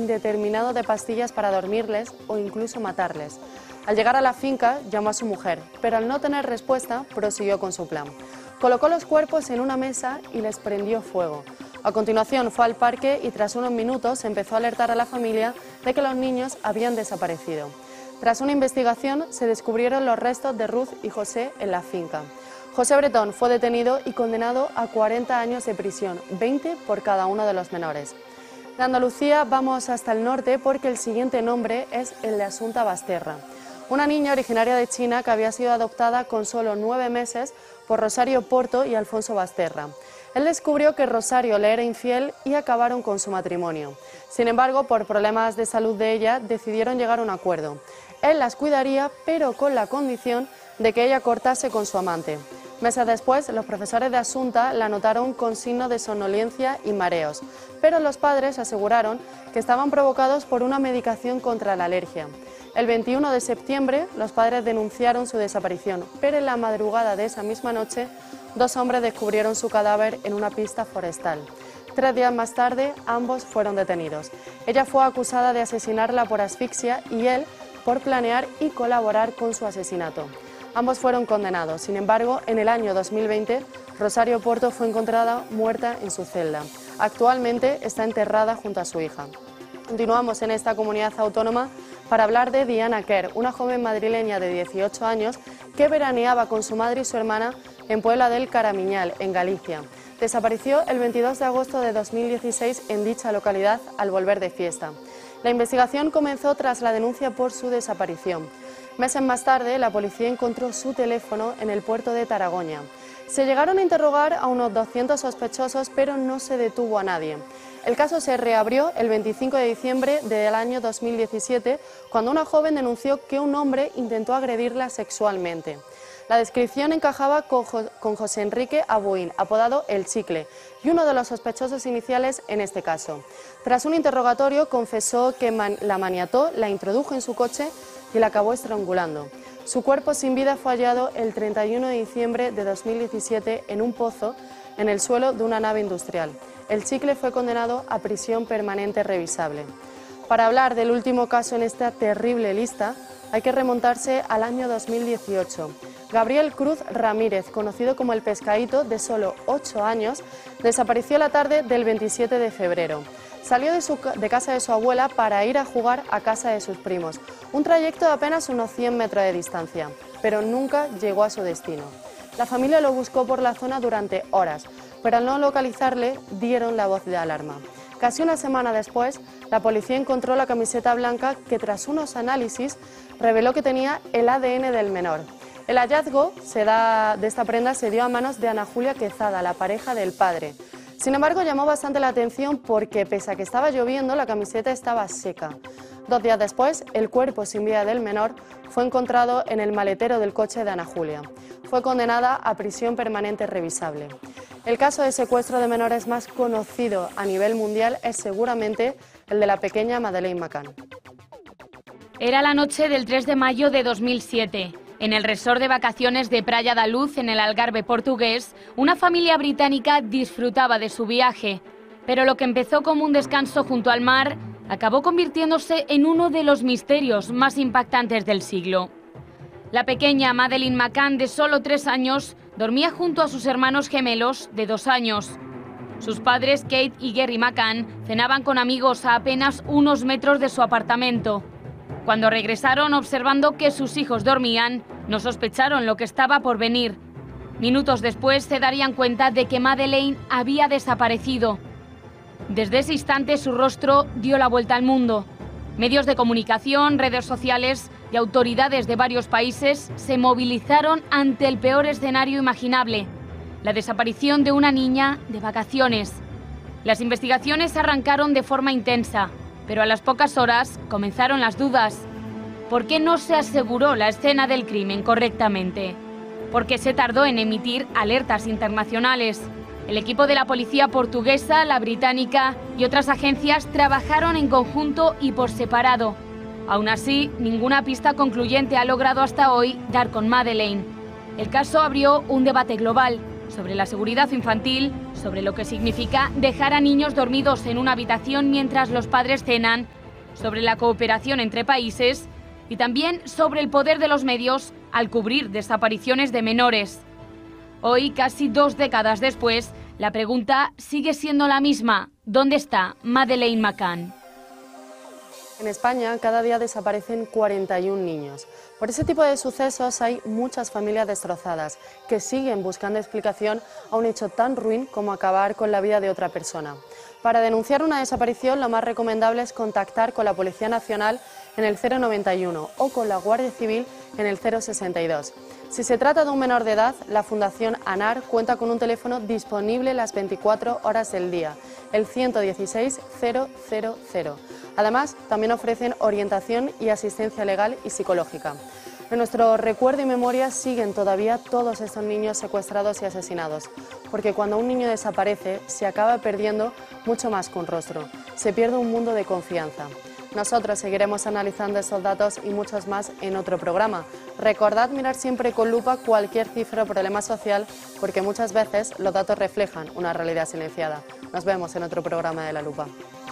indeterminado de pastillas para dormirles o incluso matarles. Al llegar a la finca, llamó a su mujer, pero al no tener respuesta, prosiguió con su plan. Colocó los cuerpos en una mesa y les prendió fuego. A continuación fue al parque y tras unos minutos empezó a alertar a la familia de que los niños habían desaparecido. Tras una investigación se descubrieron los restos de Ruth y José en la finca. José Bretón fue detenido y condenado a 40 años de prisión, 20 por cada uno de los menores. De Andalucía vamos hasta el norte porque el siguiente nombre es el de Asunta Basterra, una niña originaria de China que había sido adoptada con solo 9 meses por Rosario Porto y Alfonso Basterra. Él descubrió que Rosario le era infiel y acabaron con su matrimonio. Sin embargo, por problemas de salud de ella, decidieron llegar a un acuerdo. Él las cuidaría, pero con la condición de que ella cortase con su amante. Meses después, los profesores de Asunta la notaron con signos de somnolencia y mareos, pero los padres aseguraron que estaban provocados por una medicación contra la alergia. El 21 de septiembre, los padres denunciaron su desaparición, pero en la madrugada de esa misma noche, 2 hombres descubrieron su cadáver en una pista forestal. 3 días más tarde, ambos fueron detenidos. Ella fue acusada de asesinarla por asfixia y él por planear y colaborar con su asesinato. Ambos fueron condenados. Sin embargo, en el año 2020, Rosario Porto fue encontrada muerta en su celda. Actualmente está enterrada junto a su hija. Continuamos en esta comunidad autónoma para hablar de Diana Quer, una joven madrileña de 18 años que veraneaba con su madre y su hermana en Puebla del Caramiñal, en Galicia. Desapareció el 22 de agosto de 2016 en dicha localidad al volver de fiesta. La investigación comenzó tras la denuncia por su desaparición. Meses más tarde, la policía encontró su teléfono en el puerto de Taragoña. Se llegaron a interrogar a unos 200 sospechosos, pero no se detuvo a nadie. El caso se reabrió el 25 de diciembre del año 2017, cuando una joven denunció que un hombre intentó agredirla sexualmente. La descripción encajaba con José Enrique Abuín, apodado El Chicle, y uno de los sospechosos iniciales en este caso. Tras un interrogatorio, confesó que la maniató, la introdujo en su coche y la acabó estrangulando. Su cuerpo sin vida fue hallado el 31 de diciembre de 2017 en un pozo en el suelo de una nave industrial. El Chicle fue condenado a prisión permanente revisable. Para hablar del último caso en esta terrible lista, hay que remontarse al año 2018. Gabriel Cruz Ramírez, conocido como el Pescadito, de solo 8 años, desapareció la tarde del 27 de febrero. Salió de casa de su abuela para ir a jugar a casa de sus primos, un trayecto de apenas unos 100 metros de distancia, pero nunca llegó a su destino. La familia lo buscó por la zona durante horas, pero al no localizarle dieron la voz de alarma. Casi una semana después, la policía encontró la camiseta blanca que tras unos análisis reveló que tenía el ADN del menor. El hallazgo de esta prenda se dio a manos de Ana Julia Quezada, la pareja del padre. Sin embargo, llamó bastante la atención porque, pese a que estaba lloviendo, la camiseta estaba seca. 2 días después, el cuerpo sin vida del menor fue encontrado en el maletero del coche de Ana Julia. Fue condenada a prisión permanente revisable. El caso de secuestro de menores más conocido a nivel mundial es seguramente el de la pequeña Madeleine McCann. Era la noche del 3 de mayo de 2007. En el resort de vacaciones de Praia da Luz, en el Algarve portugués, una familia británica disfrutaba de su viaje. Pero lo que empezó como un descanso junto al mar acabó convirtiéndose en uno de los misterios más impactantes del siglo. La pequeña Madeleine McCann, de solo 3 años, dormía junto a sus hermanos gemelos de 2 años. Sus padres, Kate y Gary McCann, cenaban con amigos a apenas unos metros de su apartamento. Cuando regresaron observando que sus hijos dormían, no sospecharon lo que estaba por venir. Minutos después se darían cuenta de que Madeleine había desaparecido. Desde ese instante su rostro dio la vuelta al mundo. Medios de comunicación, redes sociales y autoridades de varios países se movilizaron ante el peor escenario imaginable: la desaparición de una niña de vacaciones. Las investigaciones arrancaron de forma intensa, pero a las pocas horas comenzaron las dudas. ¿Por qué no se aseguró la escena del crimen correctamente? ¿Por qué se tardó en emitir alertas internacionales? El equipo de la policía portuguesa, la británica y otras agencias trabajaron en conjunto y por separado. Aún así, ninguna pista concluyente ha logrado hasta hoy dar con Madeleine. El caso abrió un debate global. sobre la seguridad infantil, sobre lo que significa dejar a niños dormidos en una habitación mientras los padres cenan, sobre la cooperación entre países y también sobre el poder de los medios al cubrir desapariciones de menores. Hoy, casi 2 décadas después, la pregunta sigue siendo la misma: ¿dónde está Madeleine McCann? En España cada día desaparecen 41 niños. Por ese tipo de sucesos hay muchas familias destrozadas que siguen buscando explicación a un hecho tan ruin como acabar con la vida de otra persona. Para denunciar una desaparición, lo más recomendable es contactar con la Policía Nacional en el 091 o con la Guardia Civil en el 062. Si se trata de un menor de edad, la Fundación ANAR cuenta con un teléfono disponible las 24 horas del día, el 116 000. Además, también ofrecen orientación y asistencia legal y psicológica. En nuestro recuerdo y memoria siguen todavía todos estos niños secuestrados y asesinados, porque cuando un niño desaparece se acaba perdiendo mucho más que un rostro, se pierde un mundo de confianza. Nosotros seguiremos analizando esos datos y muchos más en otro programa. Recordad mirar siempre con lupa cualquier cifra o problema social, porque muchas veces los datos reflejan una realidad silenciada. Nos vemos en otro programa de La Lupa.